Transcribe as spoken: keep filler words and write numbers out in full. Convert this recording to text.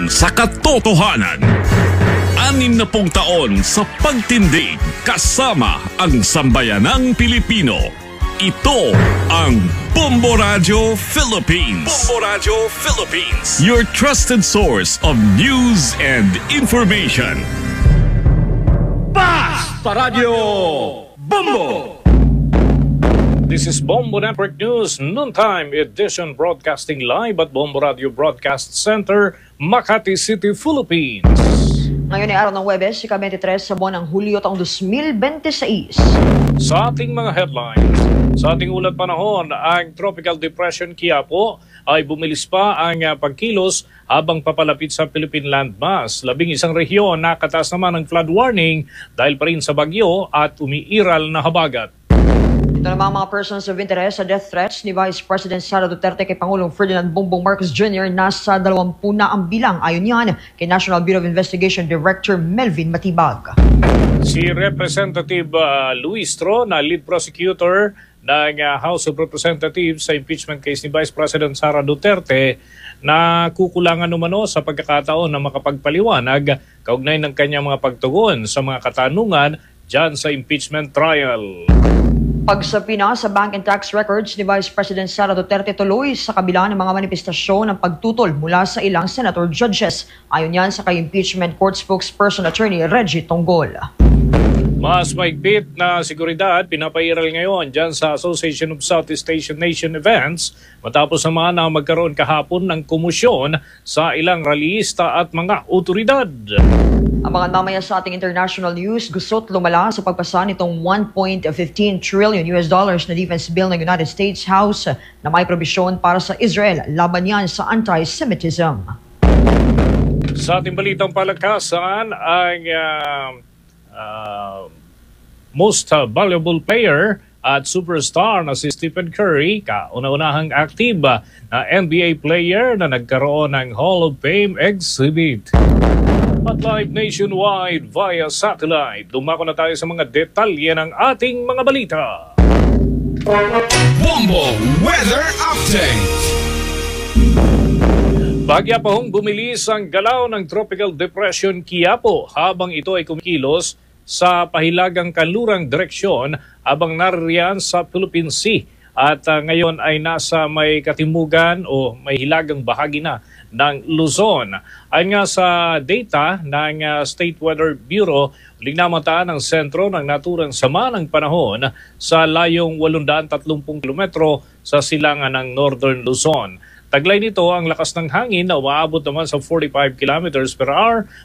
taon sa katotohanan. Anim na pong taon sa pagtindig kasama ang sambayanang Pilipino. Ito ang Bombo Radio Philippines. Bombo Radio Philippines. Your trusted source of news and information. Basta Radio Bombo! This is Bombo Network News, noontime edition, broadcasting live at Bombo Radio Broadcast Center, Makati City, Philippines. Ngayon ay araw ng Huwebes, ika twenty-three sa buwan ng Hulyo taong two thousand twenty-six. Sa ating mga headlines, sa ating ulat panahon, ang Tropical Depression Quiapo ay bumilis pa ang uh, pagkilos habang papalapit sa Philippine landmass. Labing isang rehiyon nakataas naman ng flood warning dahil pa rin sa bagyo at umiiral na habagat. Ito naman mga persons of interest sa death threats ni Vice President Sara Duterte kay Pangulong Ferdinand Bongbong Marcos Junior Nasa dalawampu na ang bilang, ayon yan kay National Bureau of Investigation Director Melvin Matibag. Si Representative uh, Luis Tro, na lead prosecutor ng uh, House of Representatives sa impeachment case ni Vice President Sara Duterte, na kukulangan umano sa pagkakataon na makapagpaliwanag kaugnay ng kanyang mga pagtugon sa mga katanungan dyan sa impeachment trial. Pagsapina sa bank and tax records ni Vice President Sara Duterte tuloy sa kabila ng mga manifestasyon ng pagtutol mula sa ilang senator judges. Ayon yan sa kay impeachment court spokesperson attorney Reggie Tonggol. Mas maigpit na seguridad pinapairal ngayon dyan sa Association of Southeast Asian Nation Events matapos naman na magkaroon kahapon ng komusyon sa ilang rallyista at mga otoridad. Ang mga mamaya sa ating international news, gusto't lumala sa pagpasa nitong one point one five trillion U S dollars na defense bill ng United States House na may probisyon para sa Israel laban yan sa anti-Semitism. Sa ating balitang palakasan, ang uh, uh, most uh, valuable player at superstar na si Stephen Curry, kauna-unahang active na N B A player na nagkaroon ng Hall of Fame exhibit. At live nationwide via satellite, dumako na tayo sa mga detalye ng ating mga balita. Bombo Weather Update. Bagya pa hong bumilis ang galaw ng Tropical Depression Quiapo habang ito ay kumikilos sa pahilagang kanlurang direksyon habang naririyan sa Philippine Sea. At uh, ngayon ay nasa may katimugan o may hilagang bahagi na ng Luzon. Ayon nga sa data ng uh, State Weather Bureau, uling namataan ang sentro ng naturang sama ng panahon sa layong eight hundred thirty kilometro sa silangan ng Northern Luzon. Taglay nito ang lakas ng hangin na umaabot naman sa forty-five kilometers per hour